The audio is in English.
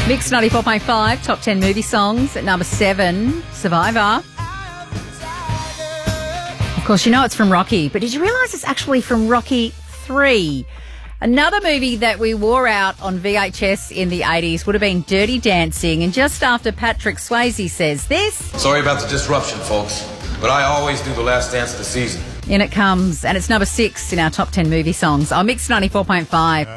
Mix 94.5, top 10 movie songs. At number 7, Survivor. Of course, you know it's from Rocky, but did you realise it's actually from Rocky 3? Another movie that we wore out on VHS in the 80s would have been Dirty Dancing. And just after Patrick Swayze says this... Sorry about the disruption, folks, but I always do the last dance of the season. In it comes, and it's number 6 in our top 10 movie songs. I'll Mix 94.5.